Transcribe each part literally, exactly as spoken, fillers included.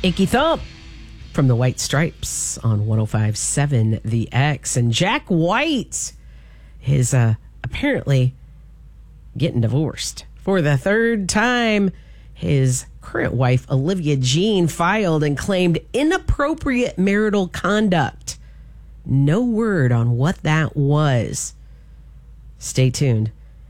Icky Thump from the White Stripes on one oh five point seven The X. And Jack White is uh, apparently getting divorced for the third time. His current wife, Olivia Jean, filed and claimed inappropriate marital conduct. No word on what that was. Stay tuned.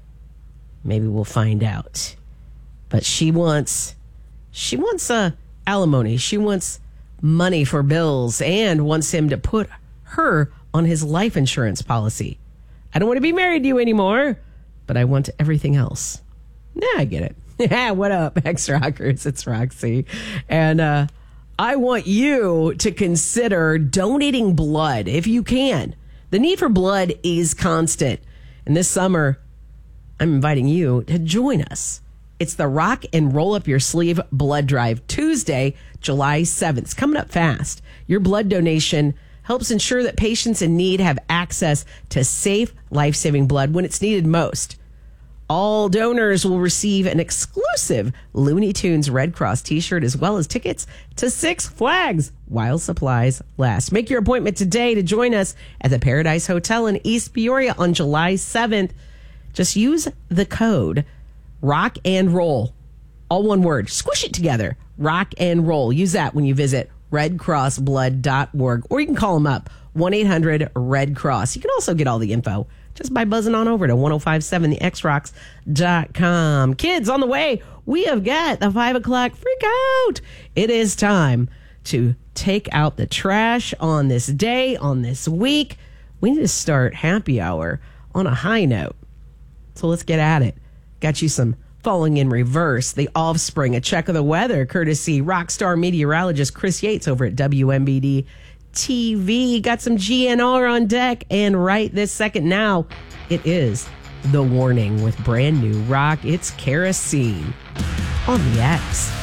Maybe we'll find out. But she wants, she wants a alimony. She wants money for bills and wants him to put her on his life insurance policy. I don't want to be married to you anymore, but I want everything else. Yeah, I get it. Yeah, what up, ex-rockers? It's Roxy. And uh, I want you to consider donating blood if you can. The need for blood is constant. And this summer, I'm inviting you to join us. It's the Rock and Roll Up Your Sleeve Blood Drive, Tuesday, July seventh. It's coming up fast. Your blood donation helps ensure that patients in need have access to safe, life-saving blood when it's needed most. All donors will receive an exclusive Looney Tunes Red Cross t-shirt as well as tickets to Six Flags while supplies last. Make your appointment today to join us at the Paradise Hotel in East Peoria on July seventh. Just use the code Rock and Roll. All one word. Squish it together. Rock and Roll. Use that when you visit red cross blood dot org, or you can call them up, one eight hundred red cross. You can also get all the info just by buzzing on over to ten fifty-seven the x rocks dot com. Kids, on the way, we have got the five o'clock freak out. It is time to take out the trash on this day, on this week. We need to start happy hour on a high note. So let's get at it. Got you some Falling in Reverse, The Offspring, a check of the weather, courtesy rock star meteorologist Chris Yates over at W M B D T V. Got some G N R on deck, and right this second now, it is The Warning with brand new rock. It's Kerosene on the X.